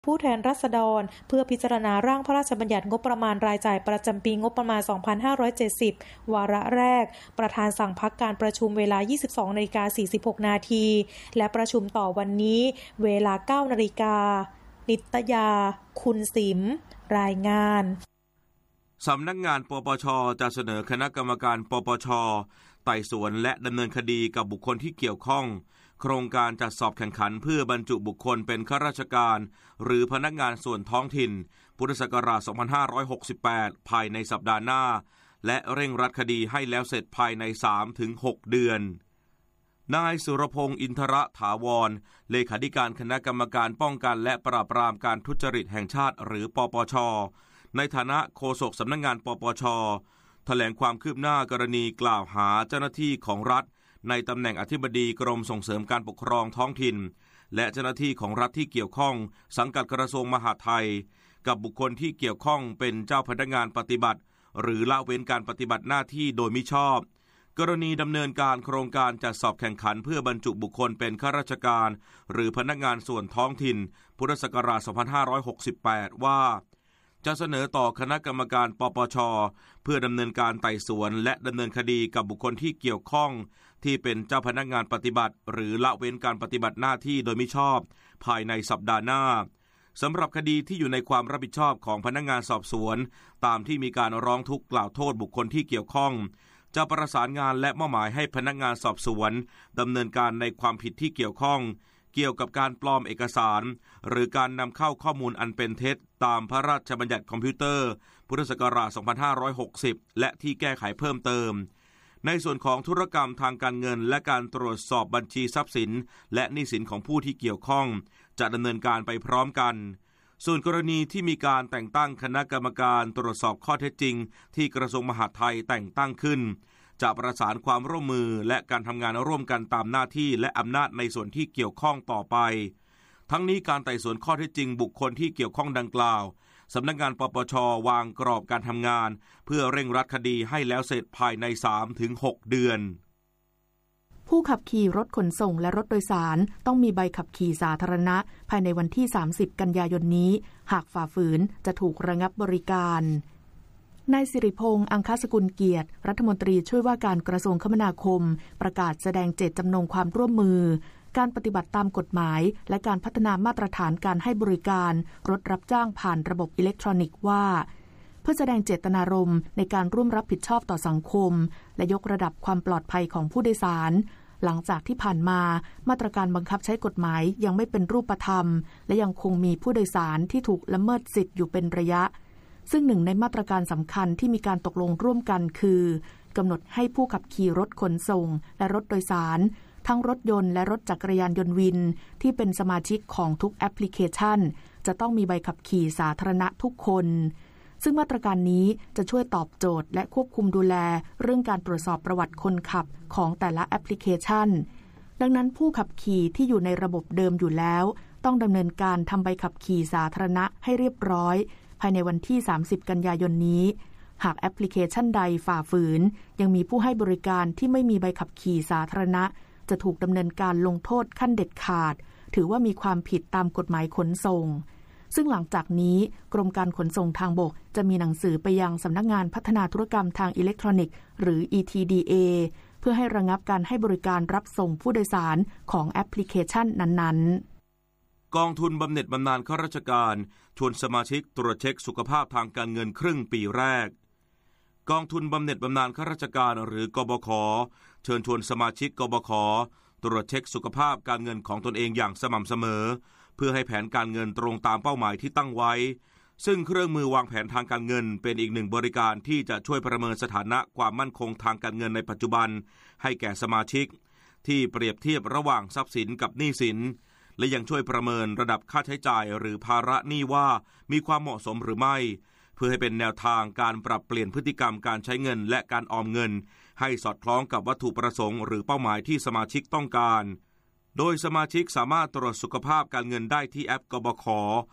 ผู้แทนราษฎรเพื่อพิจารณาร่างพระราชบัญญัติงบประมาณรายจ่ายประจำปีงบประมาณ 2570 วาระแรกประธานสั่งพักการประชุมเวลา 22:46 น.และประชุมต่อวันนี้เวลา 9 น.นิตยา คุณสิมรายงานสำนักงานปปช.จะเสนอคณะกรรมการปปช.ไต่สวนและดำเนินคดีกับบุคคลที่เกี่ยวข้องโครงการจัดสอบแข่งขันเพื่อบรรจุบุคคลเป็นข้าราชการหรือพนักงานส่วนท้องถิ่นพุทธศักราช 2568 ภายในสัปดาห์หน้าและเร่งรัดคดีให้แล้วเสร็จภายใน 3-6 เดือนนายสุรพงษ์อินทรถาวรเลขาธิการคณะกรรมการป้องกันและปราบปรามการทุจริตแห่งชาติหรือปปช.ในฐานะโฆษกสำนักงานปปช.แถลงความคืบหน้ากรณีกล่าวหาเจ้าหน้าที่ของรัฐในตำแหน่งอธิบดีกรมส่งเสริมการปกครองท้องถิ่นและเจ้าหน้าที่ของรัฐที่เกี่ยวข้องสังกัดกระทรวงมหาดไทยกับบุคคลที่เกี่ยวข้องเป็นเจ้าพนักงานปฏิบัติหรือละเว้นการปฏิบัติหน้าที่โดยมิชอบกรณีดำเนินการโครงการจัดสอบแข่งขันเพื่อบรรจุบุคคลเป็นข้าราชการหรือพนักงานส่วนท้องถิ่นพุทธศักราช 2568 ว่าจะเสนอต่อคณะกรรมการปปช.เพื่อดำเนินการไต่สวนและดำเนินคดีกับบุคคลที่เกี่ยวข้องที่เป็นเจ้าพนักงานปฏิบัติหรือละเว้นการปฏิบัติหน้าที่โดยมิชอบภายในสัปดาห์หน้าสำหรับคดีที่อยู่ในความรับผิดชอบของพนักงานสอบสวนตามที่มีการร้องทุกข์กล่าวโทษบุคคลที่เกี่ยวข้องจะประสานงานและมอบหมายให้พนักงานสอบสวนดำเนินการในความผิดที่เกี่ยวข้องเกี่ยวกับการปลอมเอกสารหรือการนำเข้าข้อมูลอันเป็นเท็จตามพระราชบัญญัติคอมพิวเตอร์พุทธศักราช 2560 และที่แก้ไขเพิ่มเติมในส่วนของธุรกรรมทางการเงินและการตรวจสอบบัญชีทรัพย์สินและหนี้สินของผู้ที่เกี่ยวข้องจะดำเนินการไปพร้อมกันส่วนกรณีที่มีการแต่งตั้งคณะกรรมการตรวจสอบข้อเท็จจริงที่กระทรวงมหาดไทยแต่งตั้งขึ้นจะประสานความร่วมมือและการทำงานร่วมกันตามหน้าที่และอำนาจในส่วนที่เกี่ยวข้องต่อไปทั้งนี้การไต่สวนข้อเท็จจริงบุคคลที่เกี่ยวข้องดังกล่าวสำนักงานปปช.วางกรอบการทำงานเพื่อเร่งรัดคดีให้แล้วเสร็จภายใน 3-6 เดือนผู้ขับขี่รถขนส่งและรถโดยสารต้องมีใบขับขี่สาธารณะภายในวันที่ 30 กันยายนนี้หากฝ่าฝืนจะถูกระงับบริการนายสิริพงษ์อังคสกุลเกียรติรัฐมนตรีช่วยว่าการกระทรวงคมนาคมประกาศแสดงเจตจำนงความร่วมมือการปฏิบัติตามกฎหมายและการพัฒนามาตรฐานการให้บริการรถรับจ้างผ่านระบบอิเล็กทรอนิกส์ว่าเพื่อแสดงเจตนารมณ์ในการร่วมรับผิดชอบต่อสังคมและยกระดับความปลอดภัยของผู้โดยสารหลังจากที่ผ่านมามาตรการบังคับใช้กฎหมายยังไม่เป็นรูปธรรมและยังคงมีผู้โดยสารที่ถูกละเมิดสิทธิ์อยู่เป็นระยะซึ่งหนึ่งในมาตรการสำคัญที่มีการตกลงร่วมกันคือกำหนดให้ผู้ขับขี่รถขนส่งและรถโดยสารทั้งรถยนต์และรถจักรยานยนต์วินที่เป็นสมาชิกของทุกแอปพลิเคชันจะต้องมีใบขับขี่สาธารณะทุกคนซึ่งมาตรการนี้จะช่วยตอบโจทย์และควบคุมดูแลเรื่องการตรวจสอบประวัติคนขับของแต่ละแอปพลิเคชันดังนั้นผู้ขับขี่ที่อยู่ในระบบเดิมอยู่แล้วต้องดำเนินการทำใบขับขี่สาธารณะให้เรียบร้อยภายในวันที่ 30 กันยายนนี้หากแอปพลิเคชันใดฝ่าฝืนยังมีผู้ให้บริการที่ไม่มีใบขับขี่สาธารณะจะถูกดำเนินการลงโทษขั้นเด็ดขาดถือว่ามีความผิดตามกฎหมายขนส่งซึ่งหลังจากนี้กรมการขนส่งทางบกจะมีหนังสือไปยังสำนักงานพัฒนาธุรกรรมทางอิเล็กทรอนิกส์หรือ ETDA เพื่อให้ระงับการให้บริการรับส่งผู้โดยสารของแอปพลิเคชันนั้นๆกองทุนบำเหน็จบำนาญข้าราชการชวนสมาชิกตรวจเช็คสุขภาพทางการเงินครึ่งปีแรกกองทุนบำเหน็จบำนาญข้าราชการหรือกบข.เชิญชวนสมาชิกกบข.ตรวจเช็คสุขภาพการเงินของตนเองอย่างสม่ำเสมอเพื่อให้แผนการเงินตรงตามเป้าหมายที่ตั้งไว้ซึ่งเครื่องมือวางแผนทางการเงินเป็นอีกหนึ่งบริการที่จะช่วยประเมินสถานะความมั่นคงทางการเงินในปัจจุบันให้แก่สมาชิกที่เปรียบเทียบระหว่างทรัพย์สินกับหนี้สินและยังช่วยประเมินระดับค่าใช้จ่ายหรือภาระหนี้ว่ามีความเหมาะสมหรือไม่เพื่อให้เป็นแนวทางการปรับเปลี่ยนพฤติกรรมการใช้เงินและการออมเงินให้สอดคล้องกับวัตถุประสงค์หรือเป้าหมายที่สมาชิกต้องการโดยสมาชิกสามารถตรวจสุขภาพการเงินได้ที่แอปกบข.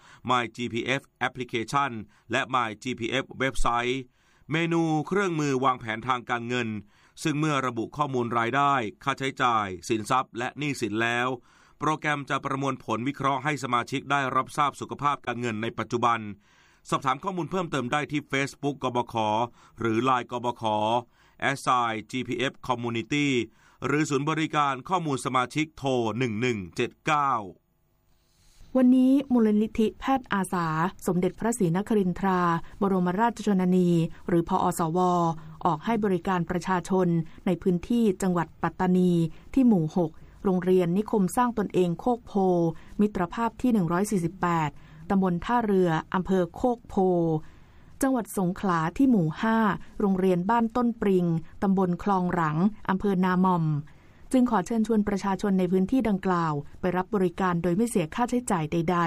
MyGPF Application และ MyGPF เว็บไซต์เมนูเครื่องมือวางแผนทางการเงินซึ่งเมื่อระบุข้อมูลรายได้ค่าใช้จ่ายสินทรัพย์และหนี้สินแล้วโปรแกรมจะประมวลผลวิเคราะห์ให้สมาชิกได้รับทราบสุขภาพการเงินในปัจจุบันสอบถามข้อมูลเพิ่มเติมได้ที่ Facebook กบข.หรือ LINE กบข. @GPF Community หรือศูนย์บริการข้อมูลสมาชิกโทร 1179 วันนี้มูลนิธิแพทย์อาสาสมเด็จพระศรีนครินทราบรมราชชนนีหรือพอสวออกให้บริการประชาชนในพื้นที่จังหวัดปัตตานีที่หมู่ 6 โรงเรียนนิคมสร้างตนเองโคกโพมิตรภาพที่148ตำบลท่าเรืออำเภอโคกโพจังหวัดสงขลาที่หมู่ 5 โรงเรียนบ้านต้นปริงตำบลคลองหลังอำเภอนาม่อมจึงขอเชิญชวนประชาชนในพื้นที่ดังกล่าวไปรับบริการโดยไม่เสียค่าใช้จ่ายใด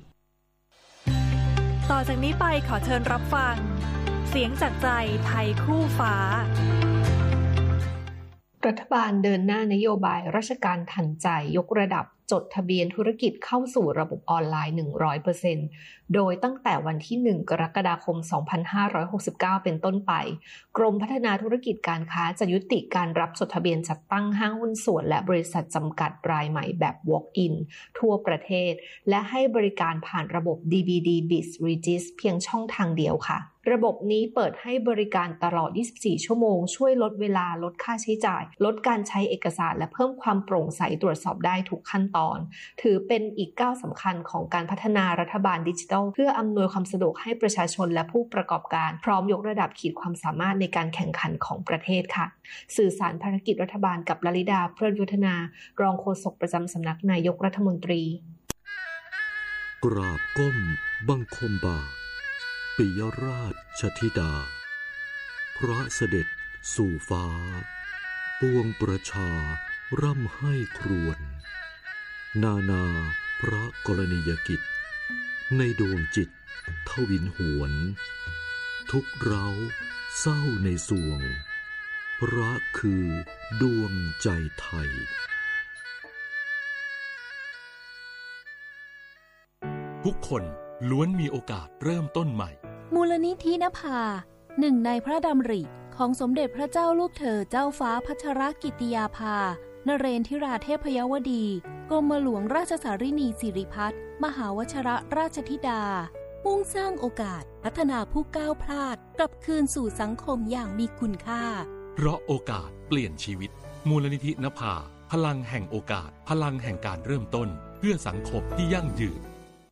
ๆต่อจากนี้ไปขอเชิญรับฟังเสียงจากใจไทยคู่ฟ้ารัฐบาลเดินหน้านโยบายราชการทันใจยกระดับจดทะเบียนธุรกิจเข้าสู่ระบบออนไลน์ 100% โดยตั้งแต่วันที่ 1 กรกฎาคม 2569 เป็นต้นไปกรมพัฒนาธุรกิจการค้าจะยุติการรับจดทะเบียนจัดตั้งห้างหุ้นส่วนและบริษัทจำกัดรายใหม่แบบ Walk-in ทั่วประเทศและให้บริการผ่านระบบ DBD Biz Regis เพียงช่องทางเดียวค่ะระบบนี้เปิดให้บริการตลอด 24 ชั่วโมงช่วยลดเวลาลดค่าใช้จ่ายลดการใช้เอกสารและเพิ่มความโปร่งใสตรวจสอบได้ทุกขั้นตอนถือเป็นอีกก้าวสำคัญของการพัฒนารัฐบาลดิจิทัลเพื่ออำนวยความสะดวกให้ประชาชนและผู้ประกอบการพร้อมยกระดับขีดความสามารถในการแข่งขันของประเทศค่ะสื่อสารภารกิจรัฐบาลกับลลิดาเพลิดยุทธนารองโฆษกประจำสำนักนายกรัฐมนตรีกราบก้มบังคมบาทปิยราชธิดาพระเสด็จสู่ฟ้าปวงประชาร่ำให้ครวญนานาพระกรณียกิจในดวงจิตทวินหวนทุกเร้าเศร้าในสวงพระคือดวงใจไทยทุกคนล้วนมีโอกาสเริ่มต้นใหม่มูลนิธินภาหนึ่งในพระดำริของสมเด็จพระเจ้าลูกเธอเจ้าฟ้าพัชรกิติยาภานเรนทิราเทพยวดีกรมหลวงราชสารินีสิริพัฒน์มหาวชิรราชธิดามุ่งสร้างโอกาสพัฒนาผู้ก้าวพลาดกลับคืนสู่สังคมอย่างมีคุณค่าเพราะโอกาสเปลี่ยนชีวิตมูลนิธินภาพลังแห่งโอกาสพลังแห่งการเริ่มต้นเพื่อสังคมที่ยั่งยืน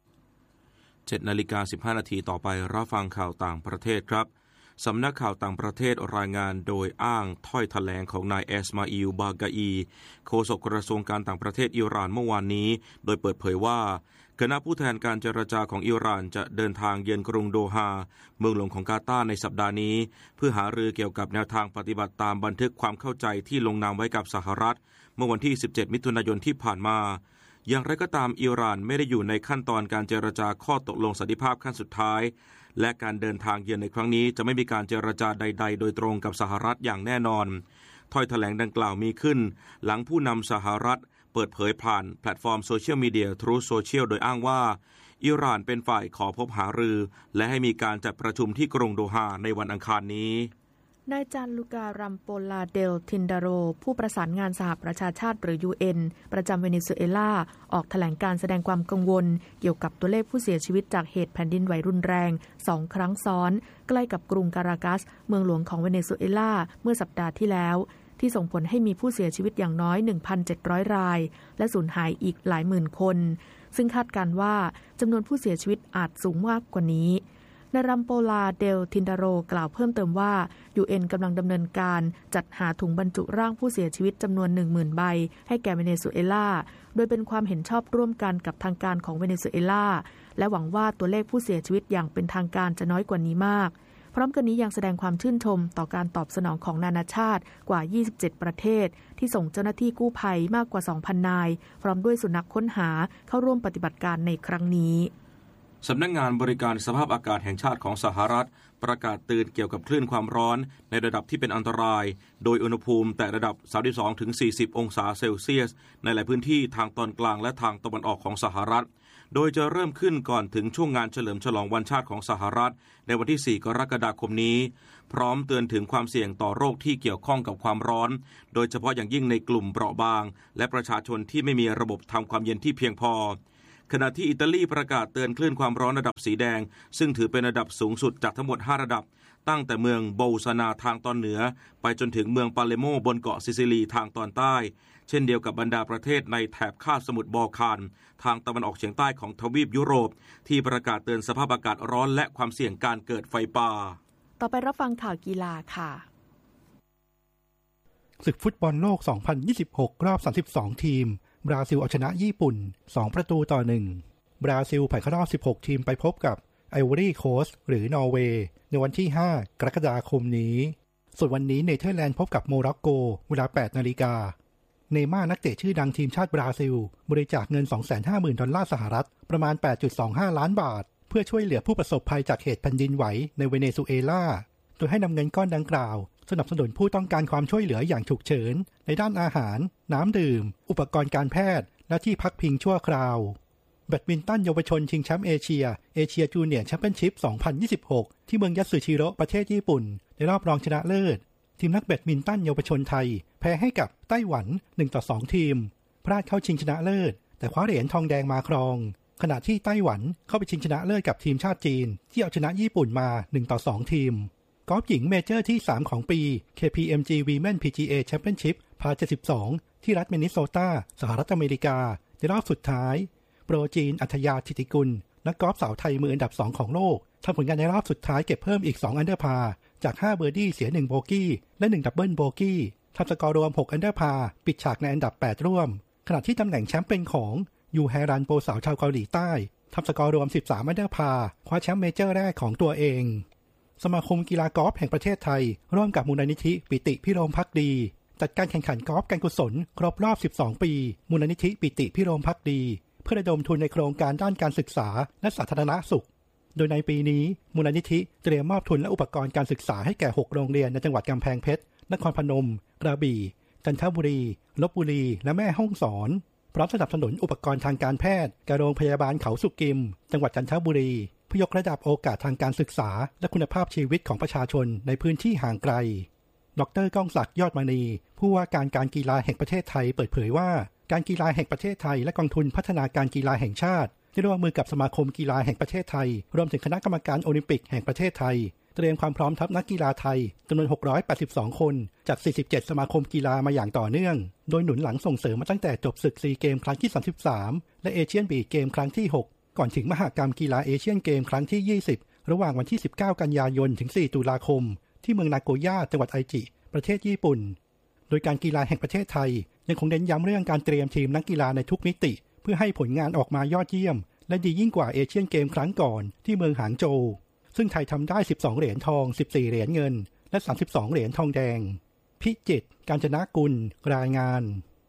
7:15 นาทีต่อไปรับฟังข่าวต่างประเทศครับสำนักข่าวต่างประเทศรายงานโดยอ้างถ้อยแถลงของนายเอสมาอิล บากาอีโฆษกกระทรวงการต่างประเทศอิหร่านเมื่อวานนี้โดยเปิดเผยว่าคณะผู้แทนการเจรจาของอิหร่านจะเดินทางเยือนกรุงโดฮาเมืองหลวงของกาตาร์ในสัปดาห์นี้เพื่อหารือเกี่ยวกับแนวทางปฏิบัติตามบันทึกความเข้าใจที่ลงนามไว้กับสหรัฐเมื่อวันที่ 17 มิถุนายนที่ผ่านมาอย่างไรก็ตามอิหร่านไม่ได้อยู่ในขั้นตอนการเจรจาข้อตกลงสันติภาพขั้นสุดท้ายและการเดินทางเยือนในครั้งนี้จะไม่มีการเจรจาใดๆโดยตรงกับสหรัฐอย่างแน่นอนถ้อยแถลงดังกล่าวมีขึ้นหลังผู้นำสหรัฐเปิดเผยผ่านแพลตฟอร์มโซเชียลมีเดีย Truth Social โดยอ้างว่าอิหร่านเป็นฝ่ายขอพบหารือและให้มีการจัดประชุมที่กรุงโดฮาในวันอังคารนี้นายจานลูการัมโปลาเดลทินดาโรผู้ประสานงานสหประชาชาติหรือ UN ประจำเวเนซุเอลาออกแถลงการแสดงความกังวลเกี่ยวกับตัวเลขผู้เสียชีวิตจากเหตุแผ่นดินไหวรุนแรง2 ครั้งซ้อนใกล้กับกรุงการากัสเมืองหลวงของเวเนซุเอลาเมื่อสัปดาห์ที่แล้วที่ส่งผลให้มีผู้เสียชีวิตอย่างน้อย 1,700 รายและสูญหายอีกหลายหมื่นคนซึ่งคาดการณ์ว่าจำนวนผู้เสียชีวิตอาจสูงมากกว่านี้นายรัมโปลาเดลทินดาโรกล่าวเพิ่มเติมว่า UN กำลังดำเนินการจัดหาถุงบรรจุร่างผู้เสียชีวิตจำนวน 10,000 ใบให้แก่เวเนซุเอลาโดยเป็นความเห็นชอบร่วมกันกับทางการของเวเนซุเอลาและหวังว่าตัวเลขผู้เสียชีวิตอย่างเป็นทางการจะน้อยกว่านี้มากพร้อมกันนี้ยังแสดงความชื่นชมต่อการตอบสนองของนานาชาติกว่า 27 ประเทศที่ส่งเจ้าหน้าที่กู้ภัยมากกว่า 2,000 นายพร้อมด้วยสุนัขค้นหาเข้าร่วมปฏิบัติการในครั้งนี้สำนักงานบริการสภาพอากาศแห่งชาติของสหรัฐประกาศเตือนเกี่ยวกับคลื่นความร้อนในระดับที่เป็นอันตรายโดยอุณหภูมิแต่ระดับ 32-40 องศาเซลเซียสในหลายพื้นที่ทางตอนกลางและทางตะวันออกของสหรัฐโดยจะเริ่มขึ้นก่อนถึงช่วงงานเฉลิมฉลองวันชาติของสหรัฐในวันที่ 4 กรกฎาคมนี้พร้อมเตือนถึงความเสี่ยงต่อโรคที่เกี่ยวข้องกับความร้อนโดยเฉพาะอย่างยิ่งในกลุ่มเปราะบางและประชาชนที่ไม่มีระบบทำความเย็นที่เพียงพอขณะที่อิตาลีประกาศเตือนคลื่นความร้อนระดับสีแดงซึ่งถือเป็นระดับสูงสุดจากทั้งหมด5ระดับตั้งแต่เมืองโบลซานาทางตอนเหนือไปจนถึงเมืองปาเลโมบนเกาะซิซิลีทางตอนใต้เช่นเดียวกับบรรดาประเทศในแถบคาบสมุทรบอลคานทางตะวันออกเฉียงใต้ของทวีปยุโรปที่ประกาศเตือนสภาพอากาศร้อนและความเสี่ยงการเกิดไฟป่าต่อไปรับฟังข่าวกีฬาค่ะศึกฟุตบอลโลก 2026 รอบ 32 ทีมบราซิลเอาชนะญี่ปุ่น 2-1 บราซิลผ่านเข้ารอบ 16 ทีมไปพบกับไอวอรี่โคสต์หรือนอร์เวย์ในวันที่ 5 กรกฎาคมนี้ส่วนวันนี้เนเธอร์แลนด์พบกับโมร็อกโกเวลา 8 นาฬิกาเนม่าร์นักเตะชื่อดังทีมชาติบราซิลบริจาคเงิน 250,000 ดอลลาร์สหรัฐประมาณ 8.25 ล้านบาทเพื่อช่วยเหลือผู้ประสบภัยจากเหตุแผ่นดินไหวในเวเนซุเอลาโดยให้นำเงินก้อนดังกล่าวสนับสนุนผู้ต้องการความช่วยเหลืออย่างฉุกเฉินในด้านอาหารน้ำดื่มอุปกรณ์การแพทย์และที่พักพิงชั่วคราวแบดมินตันเยาวชนชิงแชมป์เอเชียจูเนียร์แชมเปี้ยนชิพ 2026 ที่เมืองยัตสึชิโร่ประเทศญี่ปุ่นในรอบรองชนะเลิศทีมนักแบดมินตันเยาวชนไทยแพ้ให้กับไต้หวัน 1-2 ทีมพลาดเข้าชิงชนะเลิศแต่คว้าเหรียญทองแดงมาครองขณะที่ไต้หวันเข้าไปชิงชนะเลิศกับทีมชาติจีนที่เอาชนะญี่ปุ่นมา 1-2 ทีมกอล์ฟหญิงเมเจอร์ที่ 3 ของปี KPMG Women PGA Championship พา 72 ที่รัฐมินนิโซตาสหรัฐอเมริกาในรอบสุดท้ายโปรจีนอัธยาธิติกุลนักกอล์ฟสาวไทยมืออันดับ 2 ของโลกทำผลงานในรอบสุดท้ายเก็บเพิ่มอีก 2 อันเดอร์พาจาก5เบอร์ดี้เสีย1โบกี้และ1ดับเบิลโบกี้ทำสกอร์รวม6อันเดอร์พาปิดฉากในอันดับ8ร่วมขณะที่ตำแหน่งแชมป์เป็นของยูแฮรันโปรสาวชาวเกาหลีใต้ทำสกอร์รวม13อันเดอร์พาคว้าแชมป์เมเจอร์แรกของตัวเองสมาคมกีฬากอล์ฟแห่งประเทศไทยร่วมกับมูลนิธิปิติพิรมภักดีจัดการแข่งขันกอล์ฟการกุศลครบรอบ12ปีมูลนิธิปิติพิรมภักดีเพื่อระดมทุนในโครงการด้านการศึกษาและสาธารณสุขโดยในปีนี้มูลนิธิเตรียมมอบทุนและอุปกรณ์การศึกษาให้แก่6โรงเรียนในจังหวัดกำแพงเพชรนครพนมกระบี่จันทบุรีลพบุรีและแม่ฮ่องสอนพร้อมสนับสนุนอุปกรณ์ทางการแพทย์แก่โรงพยาบาลเขาสุกิมจังหวัดจันทบุรีเพื่อยกระดับโอกาสทางการศึกษาและคุณภาพชีวิตของประชาชนในพื้นที่ห่างไกลดร.ก้องศักดิ์ยอดมณีผู้ว่าการกีฬาแห่งประเทศไทยเปิดเผยว่าการกีฬาแห่งประเทศไทยและกองทุนพัฒนาการกีฬาแห่งชาติได้ร่วมมือกับสมาคมกีฬาแห่งประเทศไทยรวมถึงคณะกรรมการโอลิมปิกแห่งประเทศไทยเตรียมความพร้อมทัพนักกีฬาไทยจำนวน682คนจาก47สมาคมกีฬามาอย่างต่อเนื่องโดยหนุนหลังส่งเสริมมาตั้งแต่จบศึกซีเกมครั้งที่33และเอเชียนบีเกมครั้งที่6ก่อนถึงมหกรรมกีฬาเอเชียนเกมครั้งที่20ระหว่างวันที่19กันยายนถึง4ตุลาคมที่เมืองนาโกย่าจังหวัดไอจิประเทศญี่ปุ่นโดยการกีฬาแห่งประเทศไทยยังคงเน้นย้ำเรื่องการเตรียมทีมนักกีฬาในทุกมิติเพื่อให้ผลงานออกมายอดเยี่ยมและดียิ่งกว่าเอเชียนเกมครั้งก่อนที่เมืองหางโจวซึ่งไทยทำได้12เหรียญทอง14เหรียญเงินและ32เหรียญทองแดงพิจิตรกาญจนกุลรายงาน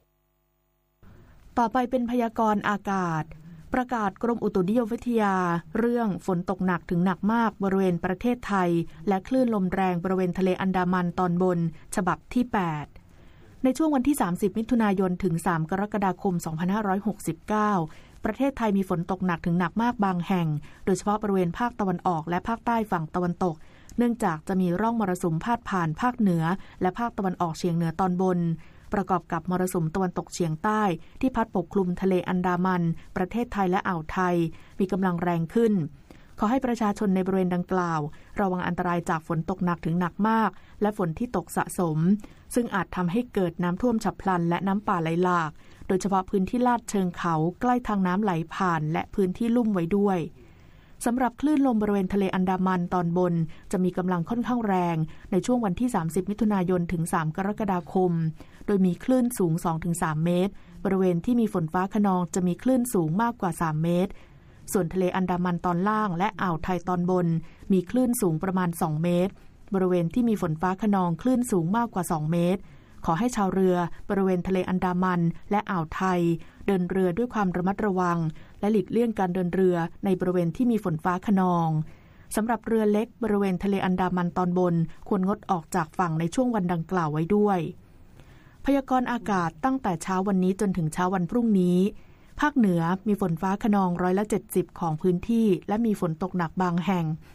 ต่อไปเป็นพยากรณ์อากาศประกาศกรมอุตุนิยมวิทยาเรื่องฝนตกหนักถึงหนักมากบริเวณประเทศไทยและคลื่นลมแรงบริเวณทะเลอันดามันตอนบนฉบับที่8ในช่วงวันที่30มิถุนายนถึง3กรกฎาคม2569ประเทศไทยมีฝนตกหนักถึงหนักมากบางแห่งโดยเฉพาะบริเวณภาคตะวันออกและภาคใต้ฝั่งตะวันตกเนื่องจากจะมีร่องมรสุมพาดผ่านภาคเหนือและภาคตะวันออกเฉียงเหนือตอนบนประกอบกับมรสุมตะวันตกเฉียงใต้ที่พัดปกคลุมทะเลอันดามันประเทศไทยและอ่าวไทยมีกำลังแรงขึ้นขอให้ประชาชนในบริเวณดังกล่าวระวังอันตรายจากฝนตกหนักถึงหนักมากและฝนที่ตกสะสมซึ่งอาจทำให้เกิดน้ำท่วมฉับพลันและน้ำป่าไหลหลากโดยเฉพาะพื้นที่ลาดเชิงเขาใกล้ทางน้ำไหลผ่านและพื้นที่ลุ่มไว้ด้วยสำหรับคลื่นลมบริเวณทะเลอันดามันตอนบนจะมีกำลังค่อนข้างแรงในช่วงวันที่30มิถุนายนถึง3กรกฎาคมโดยมีคลื่นสูง 2-3 เมตรบริเวณที่มีฝนฟ้าคะนองจะมีคลื่นสูงมากกว่า3เมตรส่วนทะเลอันดามันตอนล่างและอ่าวไทยตอนบนมีคลื่นสูงประมาณ2เมตรบริเวณที่มีฝนฟ้าคะนองคลื่นสูงมากกว่า2เมตรขอให้ชาวเรือบริเวณทะเลอันดามันและอ่าวไทยเดินเรือด้วยความระมัดระวังและหลีกเลี่ยงการเดินเรือในบริเวณที่มีฝนฟ้าคะนองสำหรับเรือเล็กบริเวณทะเลอันดามันตอนบนควรงดออกจากฝั่งในช่วงวันดังกล่าวไว้ด้วยพยากรณ์อากาศตั้งแต่เช้าวันนี้จนถึงเช้าวันพรุ่งนี้ภาคเหนือมีฝนฟ้าคะนอง170ของพื้นที่และมีฝนตกหนักบางแห่ง